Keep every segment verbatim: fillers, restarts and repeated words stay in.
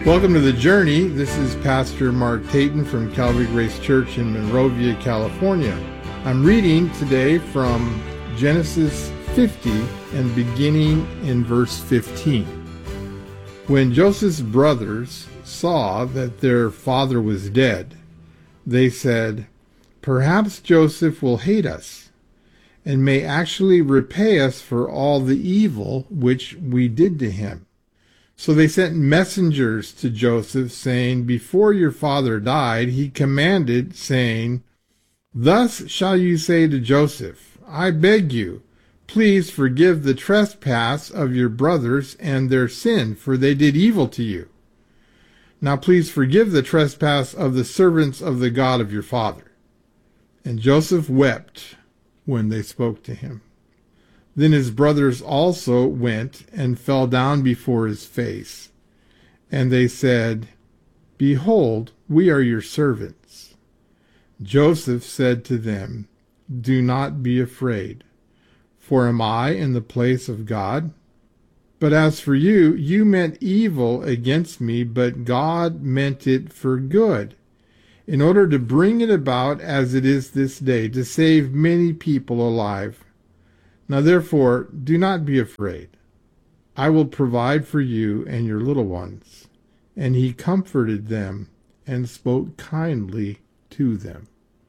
Welcome to The Journey. This is Pastor Mark Tayton from Calvary Grace Church in Monrovia, California. I'm reading today from Genesis fifty and beginning in verse fifteen. When Joseph's brothers saw that their father was dead, they said, "Perhaps Joseph will hate us and may actually repay us for all the evil which we did to him." So they sent messengers to Joseph, saying, "Before your father died, he commanded, saying, 'Thus shall you say to Joseph, I beg you, please forgive the trespass of your brothers and their sin, for they did evil to you. Now please forgive the trespass of the servants of the God of your father.' And Joseph wept when they spoke to him. Then his brothers also went and fell down before his face. And they said, 'Behold, we are your servants.' Joseph said to them, 'Do not be afraid, for am I in the place of God? But as for you, you meant evil against me, but God meant it for good, in order to bring it about as it is this day, to save many people alive. Now therefore, do not be afraid. I will provide for you and your little ones.' And he comforted them and spoke kindly to them."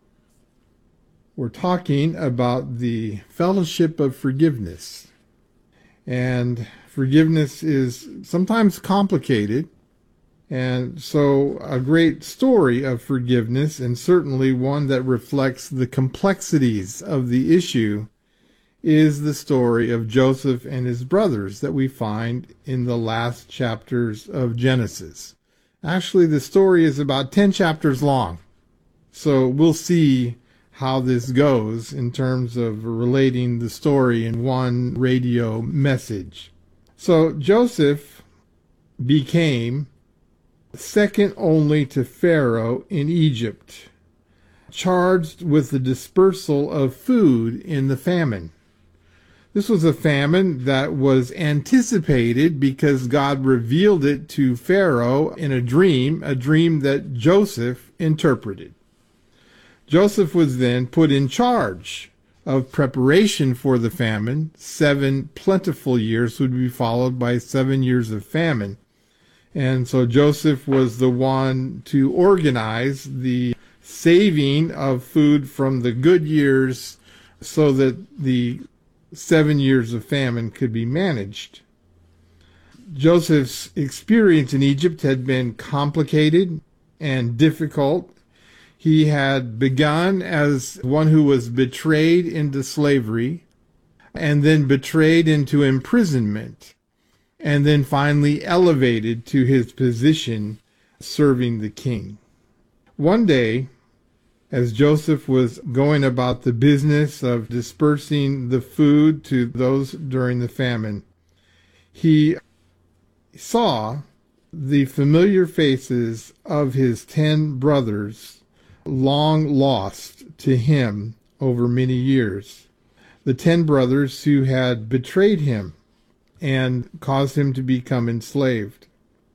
We're talking about the fellowship of forgiveness. And forgiveness is sometimes complicated. And so a great story of forgiveness, and certainly one that reflects the complexities of the issue, is the story of Joseph and his brothers that we find in the last chapters of Genesis. Actually, the story is about ten chapters long. So we'll see how this goes in terms of relating the story in one radio message. So Joseph became second only to Pharaoh in Egypt, charged with the dispersal of food in the famine. This was a famine that was anticipated because God revealed it to Pharaoh in a dream, a dream that Joseph interpreted. Joseph was then put in charge of preparation for the famine. Seven plentiful years would be followed by seven years of famine. And so Joseph was the one to organize the saving of food from the good years so that the seven years of famine could be managed. Joseph's experience in Egypt had been complicated and difficult. He had begun as one who was betrayed into slavery, and then betrayed into imprisonment, and then finally elevated to his position serving the king. One day, as Joseph was going about the business of dispersing the food to those during the famine, he saw the familiar faces of his ten brothers, long lost to him over many years. The ten brothers who had betrayed him and caused him to become enslaved.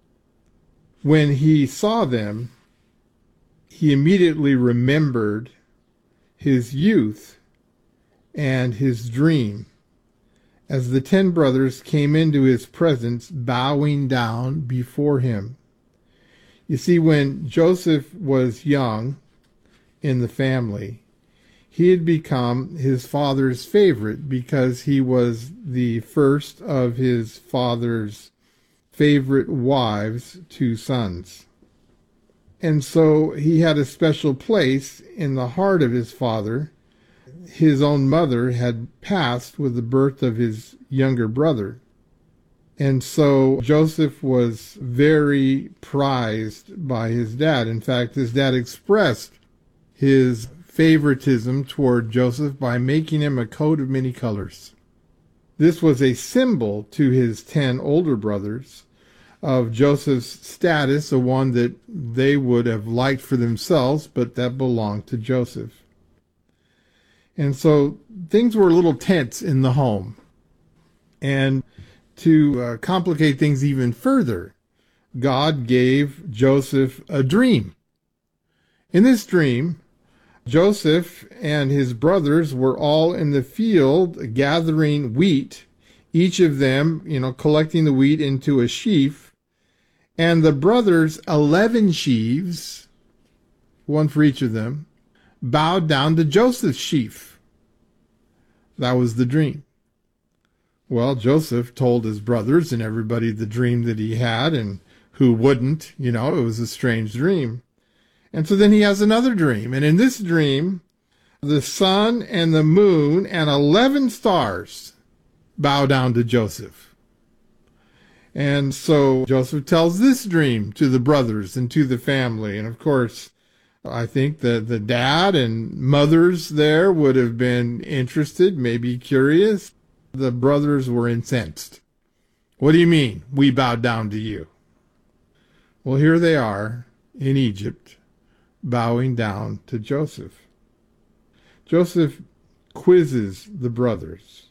When he saw them, he immediately remembered his youth and his dream as the ten brothers came into his presence, bowing down before him. You see, when Joseph was young in the family, he had become his father's favorite because he was the first of his father's favorite wives' two sons. And so he had a special place in the heart of his father. His own mother had passed with the birth of his younger brother. And so Joseph was very prized by his dad. In fact, his dad expressed his favoritism toward Joseph by making him a coat of many colors. This was a symbol to his ten older brothers of Joseph's status, a one that they would have liked for themselves, but that belonged to Joseph. And so things were a little tense in the home. And to uh, complicate things even further, God gave Joseph a dream. In this dream, Joseph and his brothers were all in the field gathering wheat, each of them, you know, collecting the wheat into a sheaf, and the brothers' eleven sheaves, one for each of them, bowed down to Joseph's sheaf. That was the dream. Well, Joseph told his brothers and everybody the dream that he had, and who wouldn't, you know, it was a strange dream. And so then he has another dream. And in this dream, the sun and the moon and eleven stars bow down to Joseph. And so Joseph tells this dream to the brothers and to the family. And of course, I think that the dad and mothers there would have been interested, maybe curious. The brothers were incensed. What do you mean, we bowed down to you? Well, here they are in Egypt, bowing down to Joseph. Joseph quizzes the brothers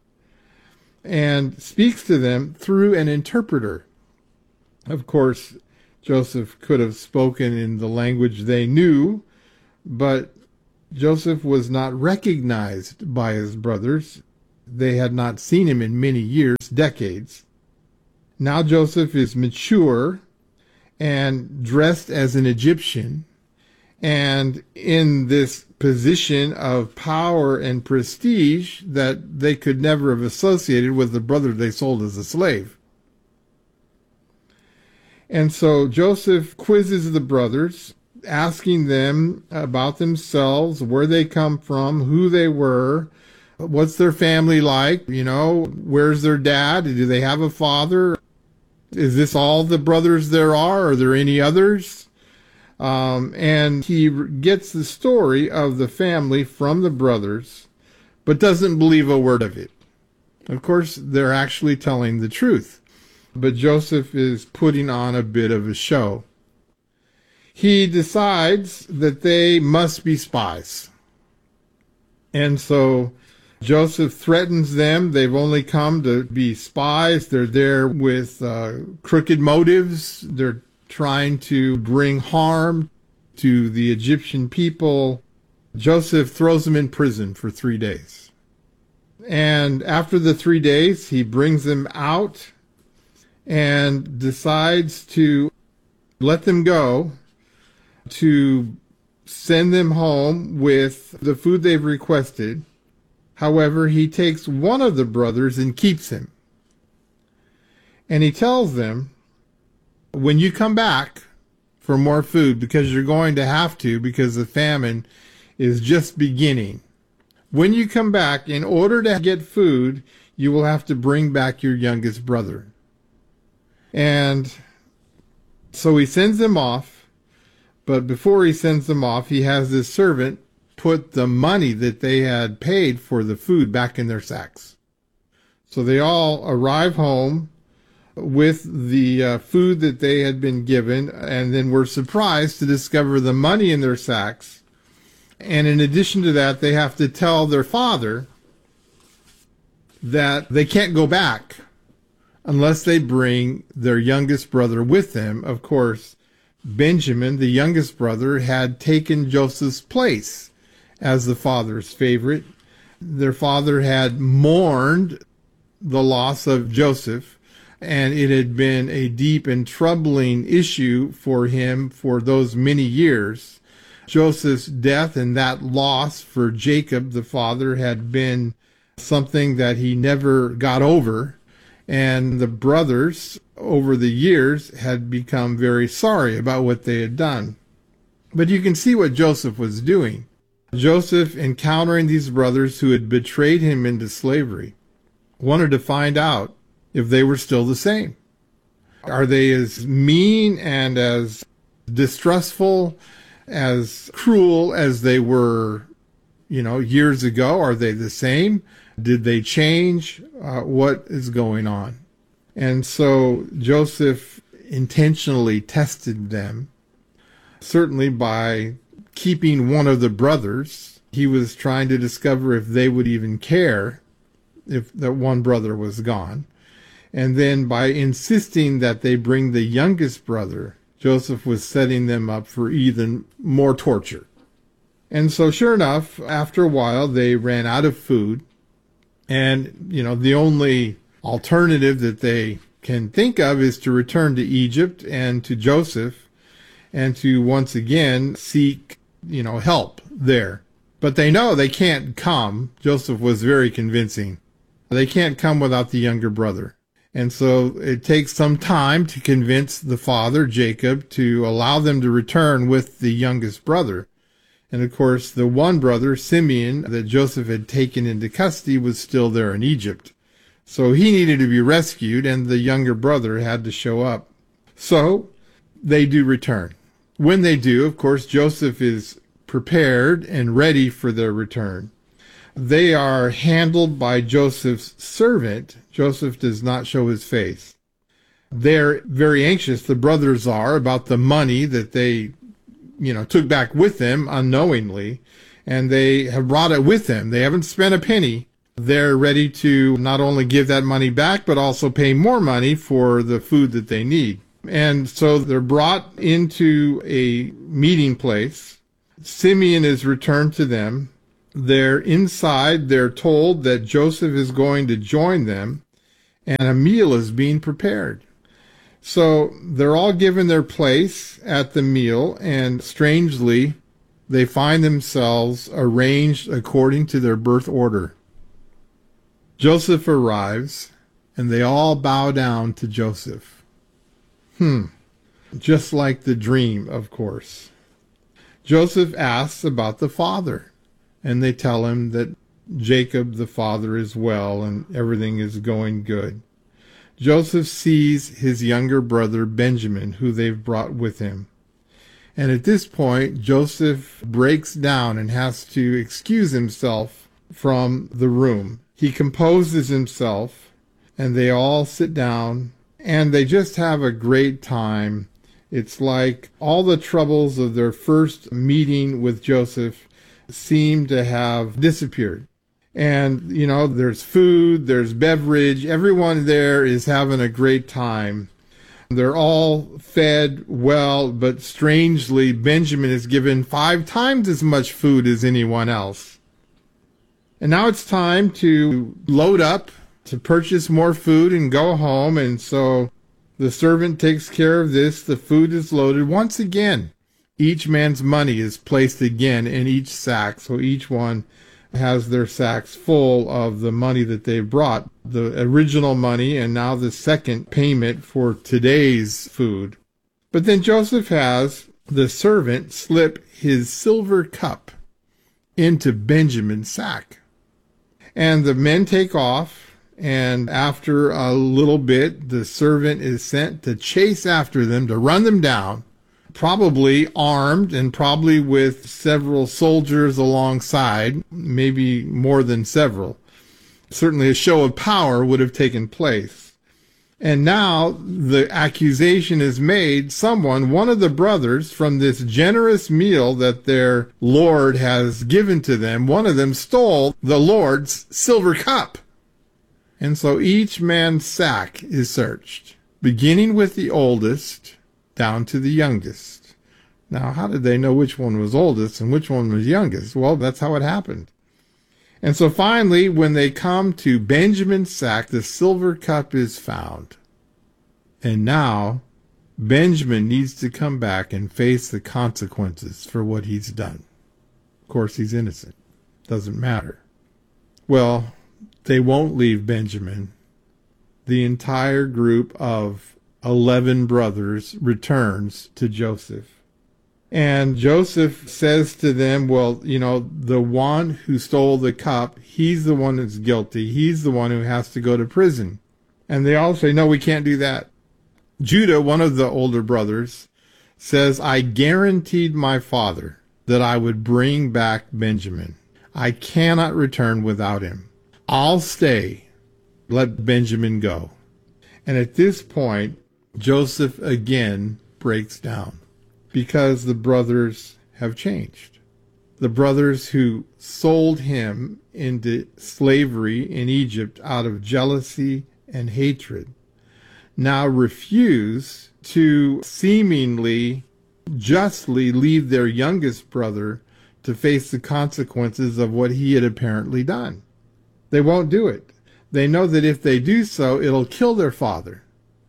and speaks to them through an interpreter. Of course, Joseph could have spoken in the language they knew, but Joseph was not recognized by his brothers. They had not seen him in many years, decades. Now Joseph is mature and dressed as an Egyptian, and in this position of power and prestige that they could never have associated with the brother they sold as a slave. And so Joseph quizzes the brothers, asking them about themselves, where they come from, who they were, what's their family like, you know, where's their dad, do they have a father, is this all the brothers there are, are there any others? Um, and he gets the story of the family from the brothers, but doesn't believe a word of it. Of course, they're actually telling the truth, but Joseph is putting on a bit of a show. He decides that they must be spies. And so Joseph threatens them. They've only come to be spies. They're there with uh, crooked motives. They're trying to bring harm to the Egyptian people. Joseph throws them in prison for three days. And after the three days, he brings them out and decides to let them go, to send them home with the food they've requested. However, he takes one of the brothers and keeps him. And he tells them, when you come back for more food, because you're going to have to, because the famine is just beginning, when you come back, in order to get food, you will have to bring back your youngest brother. And so he sends them off, but before he sends them off, he has this servant put the money that they had paid for the food back in their sacks. So they all arrive home with the uh, food that they had been given, and then were surprised to discover the money in their sacks. And in addition to that, they have to tell their father that they can't go back unless they bring their youngest brother with them. Of course, Benjamin, the youngest brother, had taken Joseph's place as the father's favorite. Their father had mourned the loss of Joseph, and it had been a deep and troubling issue for him for those many years. Joseph's death and that loss for Jacob, the father, had been something that he never got over. And the brothers, over the years, had become very sorry about what they had done. But you can see what Joseph was doing. Joseph, encountering these brothers who had betrayed him into slavery, wanted to find out if they were still the same. Are they as mean and as distrustful, as cruel as they were, you know, years ago? Are they the same? Did they change? Uh, what is going on? And so Joseph intentionally tested them, certainly by keeping one of the brothers. He was trying to discover if they would even care if that one brother was gone. And then by insisting that they bring the youngest brother, Joseph was setting them up for even more torture. And so sure enough, after a while, they ran out of food. And, you know, the only alternative that they can think of is to return to Egypt and to Joseph and to once again seek, you know, help there. But they know they can't come. Joseph was very convincing. They can't come without the younger brother. And so it takes some time to convince the father, Jacob, to allow them to return with the youngest brother. And of course, the one brother, Simeon, that Joseph had taken into custody was still there in Egypt. So he needed to be rescued, and the younger brother had to show up. So they do return. When they do, of course, Joseph is prepared and ready for their return. They are handled by Joseph's servant. Joseph does not show his face. They're very anxious, the brothers are, about the money that they, you know, took back with them unknowingly, and they have brought it with them. They haven't spent a penny. They're ready to not only give that money back, but also pay more money for the food that they need. And so they're brought into a meeting place. Simeon is returned to them. They're inside. They're told that Joseph is going to join them, and a meal is being prepared. So they're all given their place at the meal, and strangely, they find themselves arranged according to their birth order. Joseph arrives, and they all bow down to Joseph. Hmm. Just like the dream, of course. Joseph asks about the father. And they tell him that Jacob, the father, is well and everything is going good. Joseph sees his younger brother Benjamin, who they've brought with him. And at this point, Joseph breaks down and has to excuse himself from the room. He composes himself, and they all sit down, and they just have a great time. It's like all the troubles of their first meeting with Joseph seem to have disappeared. And, you know, there's food, there's beverage, everyone there is having a great time. They're all fed well, but strangely, Benjamin is given five times as much food as anyone else. And now it's time to load up, to purchase more food and go home. And so the servant takes care of this. The food is loaded once again. Each man's money is placed again in each sack, so each one has their sacks full of the money that they brought, the original money and now the second payment for today's food. But then Joseph has the servant slip his silver cup into Benjamin's sack. And the men take off, and after a little bit, the servant is sent to chase after them, to run them down, probably armed and probably with several soldiers alongside, maybe more than several. Certainly a show of power would have taken place. And now the accusation is made, someone, one of the brothers, from this generous meal that their Lord has given to them, one of them stole the Lord's silver cup. And so each man's sack is searched, beginning with the oldest down to the youngest. Now, how did they know which one was oldest and which one was youngest? Well, that's how it happened. And so finally, when they come to Benjamin's sack, the silver cup is found. And now, Benjamin needs to come back and face the consequences for what he's done. Of course, he's innocent. Doesn't matter. Well, they won't leave Benjamin. The entire group of eleven brothers returns to Joseph. And Joseph says to them, well, you know, the one who stole the cup, he's the one that's guilty. He's the one who has to go to prison. And they all say, no, we can't do that. Judah, one of the older brothers, says, I guaranteed my father that I would bring back Benjamin. I cannot return without him. I'll stay. Let Benjamin go. And at this point, Joseph again breaks down because the brothers have changed. The brothers who sold him into slavery in Egypt out of jealousy and hatred now refuse to seemingly justly leave their youngest brother to face the consequences of what he had apparently done. They won't do it. They know that if they do so, it'll kill their father.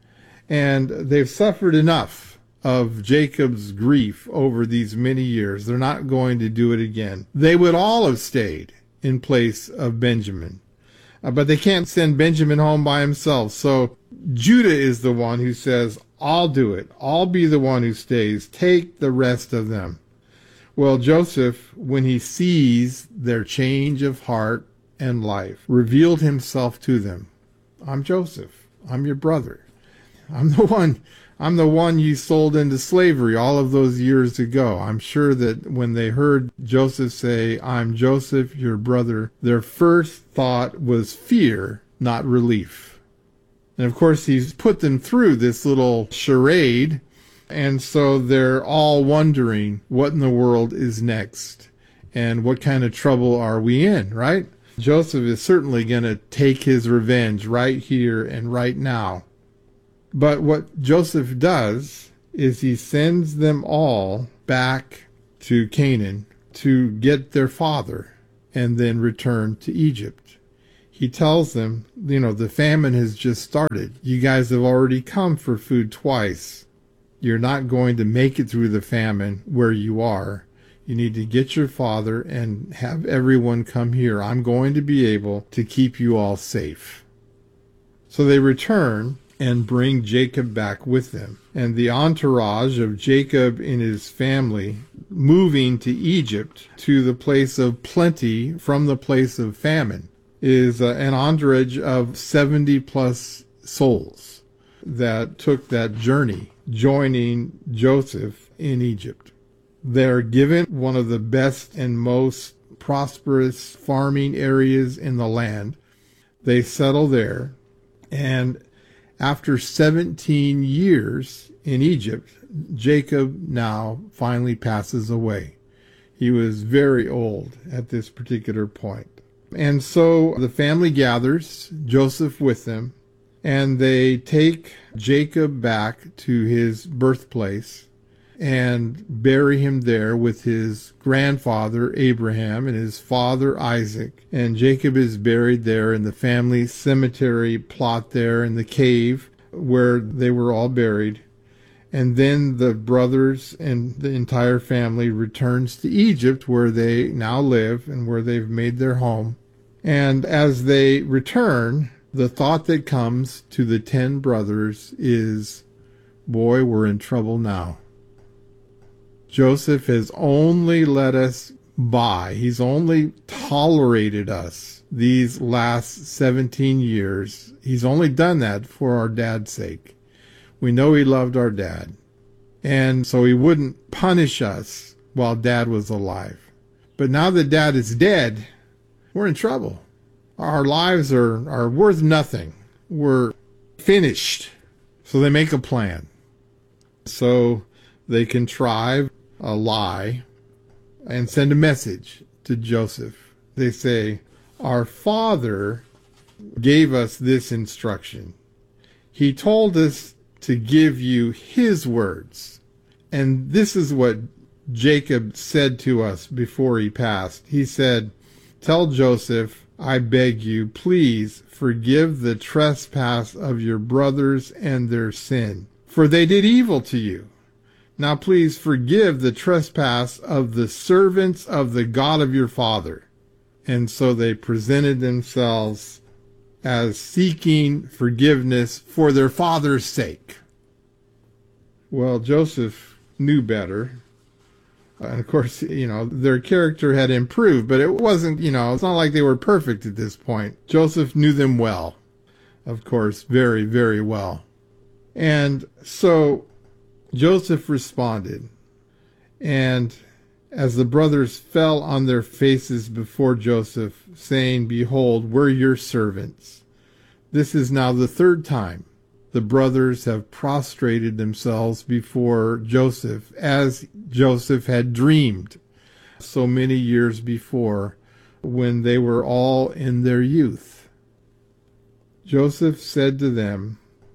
And they've suffered enough of Jacob's grief over these many years. They're not going to do it again. They would all have stayed in place of Benjamin. Uh, but they can't send Benjamin home by himself. So Judah is the one who says, I'll do it. I'll be the one who stays. Take the rest of them. Well, Joseph, when he sees their change of heart and life, revealed himself to them. I'm Joseph. I'm your brother. I'm the one, I'm the one you sold into slavery all of those years ago. I'm sure that when they heard Joseph say, I'm Joseph, your brother, their first thought was fear, not relief. And of course, he's put them through this little charade. And so they're all wondering what in the world is next and what kind of trouble are we in, right? Joseph is certainly going to take his revenge right here and right now. But what Joseph does is he sends them all back to Canaan to get their father and then return to Egypt. He tells them, you know, the famine has just started. You guys have already come for food twice. You're not going to make it through the famine where you are. You need to get your father and have everyone come here. I'm going to be able to keep you all safe. So they return and bring Jacob back with them. And the entourage of Jacob and his family moving to Egypt, to the place of plenty from the place of famine, is uh, an entourage of seventy plus souls that took that journey, joining Joseph in Egypt. They're given one of the best and most prosperous farming areas in the land. They settle there, and after seventeen years in Egypt, Jacob now finally passes away. He was very old at this particular point. And so the family gathers, Joseph with them, and they take Jacob back to his birthplace and bury him there with his grandfather Abraham and his father Isaac. And Jacob is buried there in the family cemetery plot there in the cave where they were all buried. And then the brothers and the entire family returns to Egypt, where they now live and where they've made their home. And as they return, the thought that comes to the ten brothers is, boy, we're in trouble now. Joseph has only let us by. He's only tolerated us these last seventeen years. He's only done that for our dad's sake. We know he loved our dad. And so he wouldn't punish us while dad was alive. But now that dad is dead, we're in trouble. Our lives are, are worth nothing. We're finished. So they make a plan. So they contrive a lie and send a message to Joseph. They say, our father gave us this instruction. He told us to give you his words. And this is what Jacob said to us before he passed. He said, tell Joseph, I beg you, please forgive the trespass of your brothers and their sin, for they did evil to you. Now please forgive the trespass of the servants of the God of your father. And so they presented themselves as seeking forgiveness for their father's sake. Well, Joseph knew better. And of course, you know, their character had improved, but it wasn't, you know, it's not like they were perfect at this point. Joseph knew them well, of course, very, very well. And so Joseph responded, and as the brothers fell on their faces before Joseph, saying, behold, we're your servants. This is now the third time the brothers have prostrated themselves before Joseph, as Joseph had dreamed so many years before when they were all in their youth. Joseph said to them,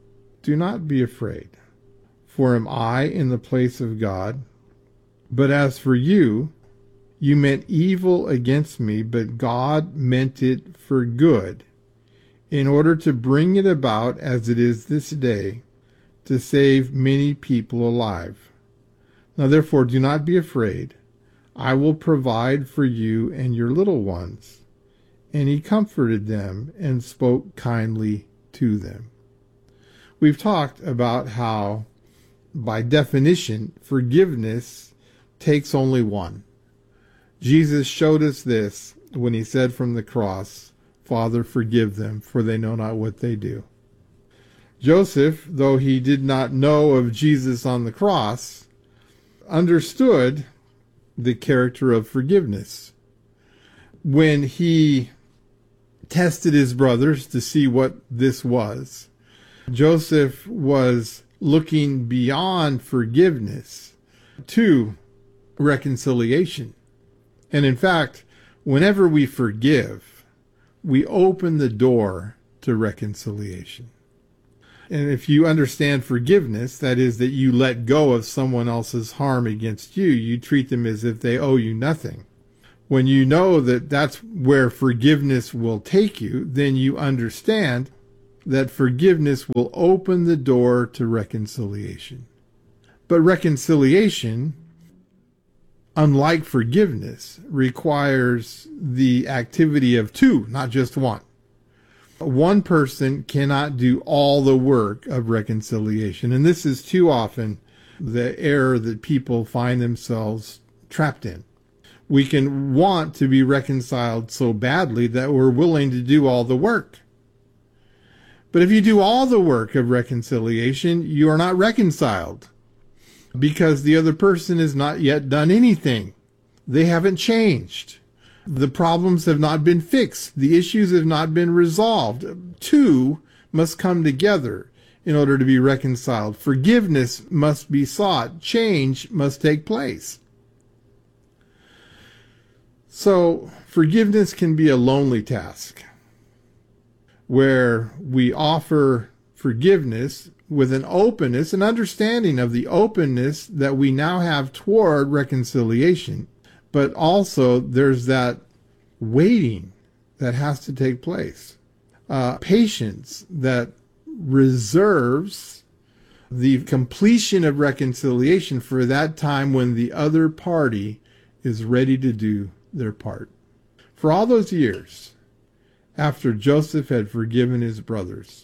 do not be afraid, for am I in the place of God? But as for you, you meant evil against me, but God meant it for good, in order to bring it about as it is this day, to save many people alive. Now therefore do not be afraid. I will provide for you and your little ones. And he comforted them and spoke kindly to them. We've talked about how, by definition, forgiveness takes only one. Jesus showed us this when he said from the cross, Father, forgive them, for they know not what they do. Joseph, though he did not know of Jesus on the cross, understood the character of forgiveness. When he tested his brothers to see what this was, Joseph was looking beyond forgiveness to reconciliation. And in fact, whenever we forgive, we open the door to reconciliation. And if you understand forgiveness, that is that you let go of someone else's harm against you, you treat them as if they owe you nothing. When you know that that's where forgiveness will take you, then you understand that forgiveness will open the door to reconciliation. But reconciliation, unlike forgiveness, requires the activity of two, not just one. One person cannot do all the work of reconciliation, and this is too often the error that people find themselves trapped in. We can want to be reconciled so badly that we're willing to do all the work. But if you do all the work of reconciliation, you are not reconciled, because the other person has not yet done anything. They haven't changed. The problems have not been fixed. The issues have not been resolved. Two must come together in order to be reconciled. Forgiveness must be sought. Change must take place. So forgiveness can be a lonely task, where we offer forgiveness with an openness, an understanding of the openness that we now have toward reconciliation. But also there's that waiting that has to take place. Uh, patience that reserves the completion of reconciliation for that time when the other party is ready to do their part. For all those years, after Joseph had forgiven his brothers,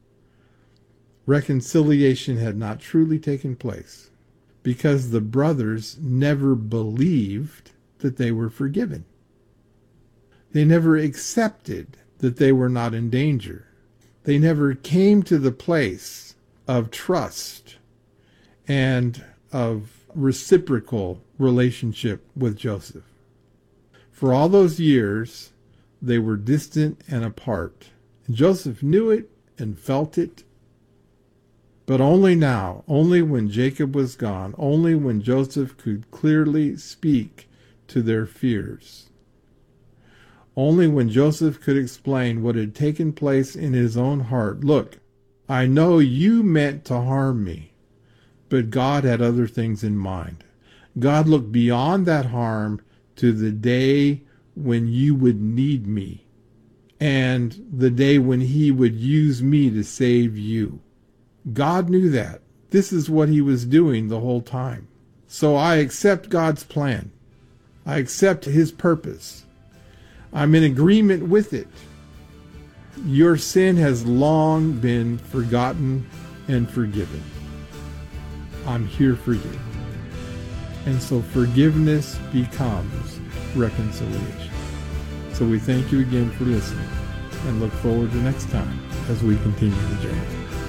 reconciliation had not truly taken place, because the brothers never believed that they were forgiven. They never accepted that they were not in danger. They never came to the place of trust and of reciprocal relationship with Joseph. For all those years, they were distant and apart. And Joseph knew it and felt it. But only now, only when Jacob was gone, only when Joseph could clearly speak to their fears, only when Joseph could explain what had taken place in his own heart. Look, I know you meant to harm me, but God had other things in mind. God looked beyond that harm to the day when you would need me, and the day when he would use me to save you. God knew that. This is what he was doing the whole time. So I accept God's plan. I accept his purpose. I'm in agreement with it. Your sin has long been forgotten and forgiven. I'm here for you. And so forgiveness becomes reconciliation. So we thank you again for listening, and look forward to next time as we continue the journey.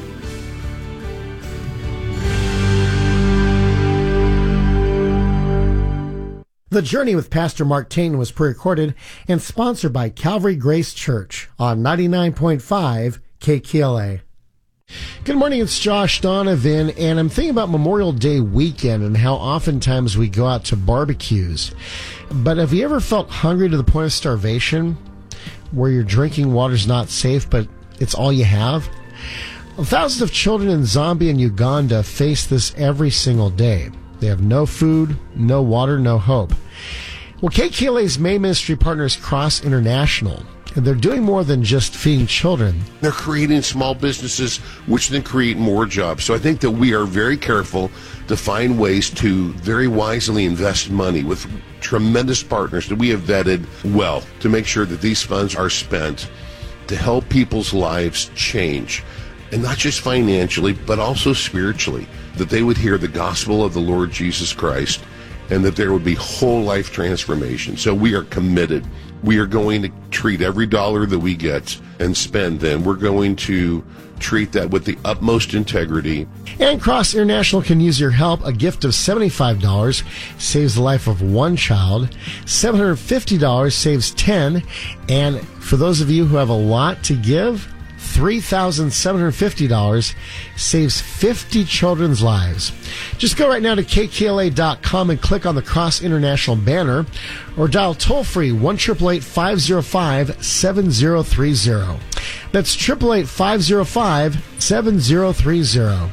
The Journey with Pastor Mark Tayton was pre-recorded and sponsored by Calvary Grace Church on ninety-nine point five K K L A. Good morning, it's Josh Donovan, and I'm thinking about Memorial Day weekend and how oftentimes we go out to barbecues. But have you ever felt hungry to the point of starvation, where your drinking water's not safe, but it's all you have? Well, thousands of children in Zambia and Uganda face this every single day. They have no food, no water, no hope. Well, K K L A's main ministry partner is Cross International, and they're doing more than just feeding children. They're creating small businesses, which then create more jobs. So I think that we are very careful to find ways to very wisely invest money with tremendous partners that we have vetted well to make sure that these funds are spent to help people's lives change. And not just financially, but also spiritually, that they would hear the gospel of the Lord Jesus Christ and that there would be whole life transformation. So we are committed. We are going to treat every dollar that we get and spend then. We're going to treat that with the utmost integrity. And Cross International can use your help. A gift of seventy-five dollars saves the life of one child. seven hundred fifty dollars saves ten. And for those of you who have a lot to give, three thousand seven hundred fifty dollars saves fifty children's lives. Just go right now to K K L A dot com and click on the Cross International banner, or dial toll-free one eight eight eight, five oh five, seven oh three oh. That's eight eight eight, five oh five, seven oh three oh.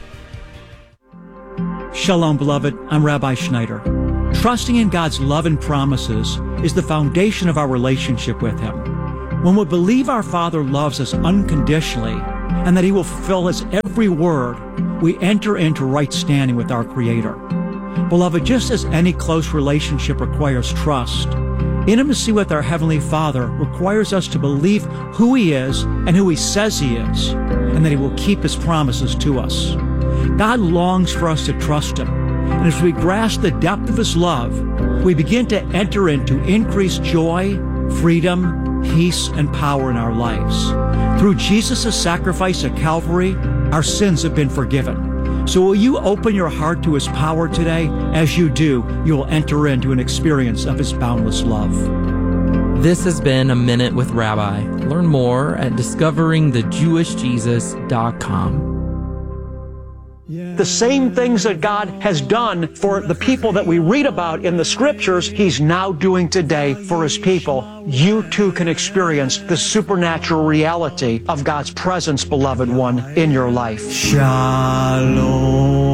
Shalom, beloved. I'm Rabbi Schneider. Trusting in God's love and promises is the foundation of our relationship with Him. When we believe our Father loves us unconditionally and that He will fulfill His every word, we enter into right standing with our Creator. Beloved, just as any close relationship requires trust, intimacy with our Heavenly Father requires us to believe who He is and who He says He is, and that He will keep His promises to us. God longs for us to trust Him, and as we grasp the depth of His love, we begin to enter into increased joy, freedom, peace, and power in our lives. Through Jesus' sacrifice at Calvary, our sins have been forgiven. So will you open your heart to His power today? As you do, you will enter into an experience of His boundless love. This has been A Minute with Rabbi. Learn more at discovering the jewish jesus dot com. The same things that God has done for the people that we read about in the Scriptures, He's now doing today for His people. You too can experience the supernatural reality of God's presence, beloved one, in your life. Shalom.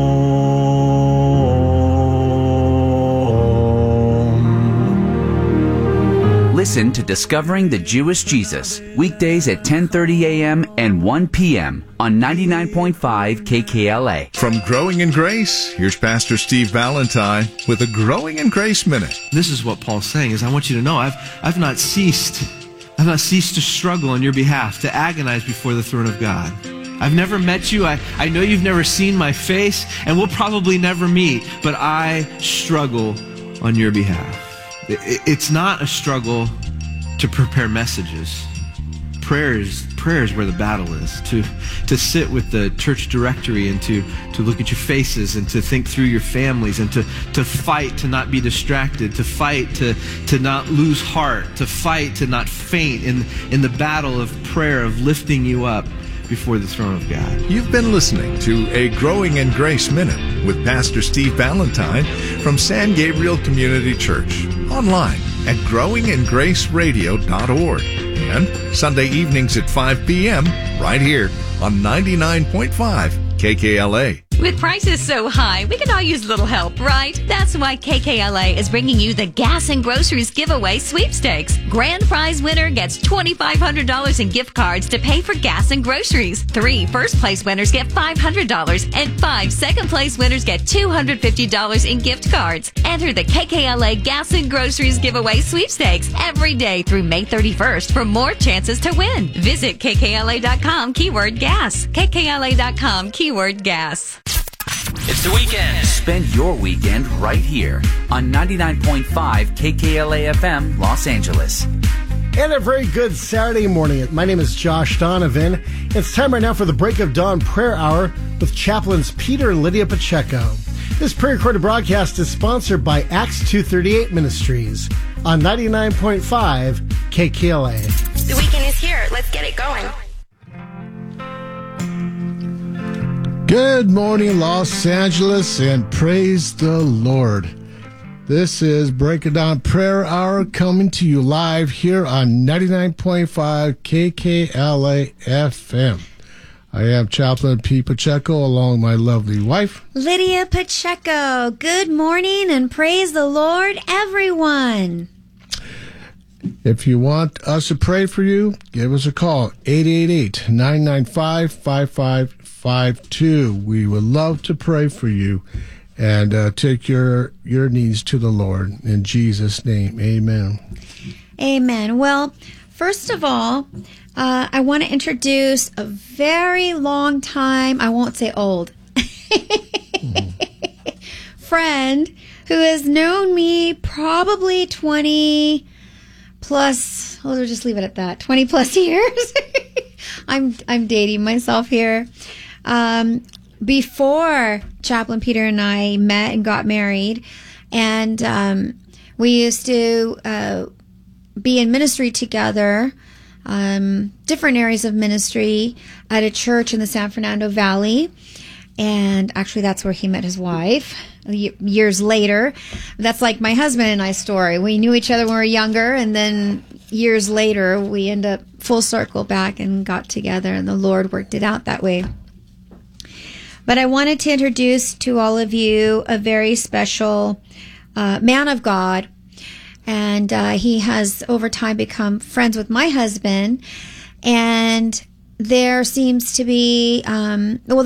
Listen to Discovering the Jewish Jesus, weekdays at ten thirty a.m. and one p.m. on ninety-nine point five K K L A. From Growing in Grace, here's Pastor Steve Valentine with a Growing in Grace Minute. This is what Paul's saying, is I want you to know I've I've not ceased I've not ceased to struggle on your behalf, to agonize before the throne of God. I've never met you. I, I know you've never seen my face, and we'll probably never meet, but I struggle on your behalf. It's not a struggle to prepare messages. Prayer is, prayer is where the battle is. To to sit with the church directory and to, to look at your faces and to think through your families and to, to fight to not be distracted, to fight to, to not lose heart, to fight to not faint in, in the battle of prayer, of lifting you up before the throne of God. You've been listening to a Growing in Grace Minute with Pastor Steve Valentine from San Gabriel Community Church, online at growing in grace radio dot org, and Sunday evenings at five p.m. right here on ninety-nine point five K K L A. With prices so high, we could all use a little help, right? That's why K K L A is bringing you the Gas and Groceries Giveaway Sweepstakes. Grand prize winner gets two thousand five hundred dollars in gift cards to pay for gas and groceries. Three first place winners get five hundred dollars, and five second place winners get two hundred fifty dollars in gift cards. Enter the K K L A Gas and Groceries Giveaway Sweepstakes every day through May thirty-first for more chances to win. Visit K K L A dot com, keyword gas. K K L A dot com, keyword gas. It's the weekend. Spend your weekend right here on ninety-nine point five K K L A F M, Los Angeles. And a very good Saturday morning. My name is Josh Donovan. It's time right now for the Break of Dawn Prayer Hour with Chaplains Peter and Lydia Pacheco. This pre-recorded broadcast is sponsored by Acts two thirty-eight Ministries on ninety-nine point five K K L A. The weekend is here. Let's get it going. Good morning, Los Angeles, and praise the Lord. This is Break It Down Prayer Hour coming to you live here on ninety-nine point five K K L A F M. I am Chaplain Pete Pacheco, along with my lovely wife, Lydia Pacheco. Good morning and praise the Lord, everyone. If you want us to pray for you, give us a call, eight eight eight, nine nine five, five five five two. We would love to pray for you and uh, take your, your needs to the Lord. In Jesus' name, amen. Amen. Well, first of all, uh, I want to introduce a very long time, I won't say old, mm-hmm. friend who has known me probably twenty plus, I'll just leave it at that, twenty plus years. I'm I'm dating myself here. Um, before Chaplain Peter and I met and got married, and um, we used to uh, be in ministry together, um, different areas of ministry at a church in the San Fernando Valley. And actually, that's where he met his wife years later. That's like my husband and I story. We knew each other when we were younger, and then years later, we end up full circle back and got together, and the Lord worked it out that way. But I wanted to introduce to all of you a very special uh, man of God, and uh, he has over time become friends with my husband, and there seems to be, um, well,